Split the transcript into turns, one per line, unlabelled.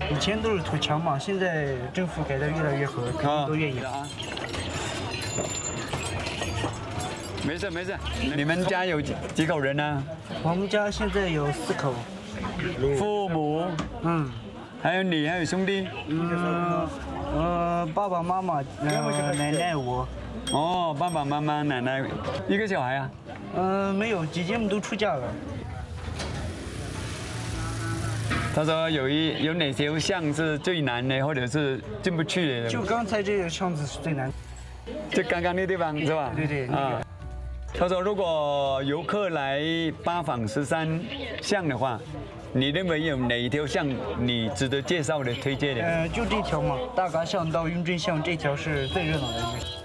以前都是土墙嘛，现在政府改得越来越好，肯定都愿意了啊。
没事没事，你们家有几口人呢？
我们家现在有4口，
父母，还有你，还有兄弟。
爸爸妈妈，奶奶我。
哦，爸爸妈妈、奶奶，一个小孩啊？
没有，姐姐们都出嫁了。
他说有哪些项是最难的，或者是进不去的？
就刚才这个巷子是最难。
就刚刚那地方是吧？
对。啊。
他说如果游客来八坊13巷的话，你认为有哪一条巷你值得介绍的、推荐的？
就这条嘛，大嘎巷到云镇巷这条是最热闹的一个。